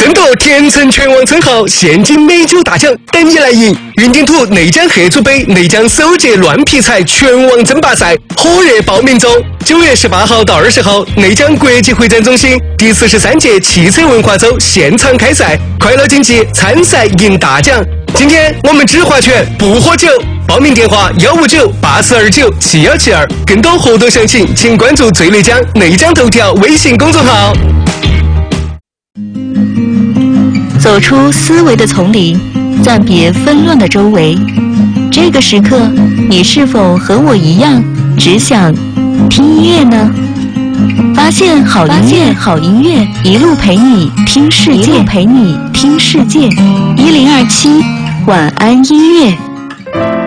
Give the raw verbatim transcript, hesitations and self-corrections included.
争夺甜橙拳王称号，现金美酒大奖等你来赢！云顶土内江黑猪杯内江首届乱劈柴拳王争霸赛火热报名中，九月十八号到二十号，内江国际会展中心第四十三届汽车文化周现场开赛，快乐竞技，参赛赢大奖！今天我们只划拳不喝酒，报名电话幺五九八四二九七幺七二，更多活动详情请关注最内江内江头条微信公众号。 走出思维的丛林，暂别纷乱的周围。这个时刻，你是否和我一样，只想听音乐呢？发现好音乐，好音乐，一路陪你听世界，一路陪你听世界。一零二七晚安音乐。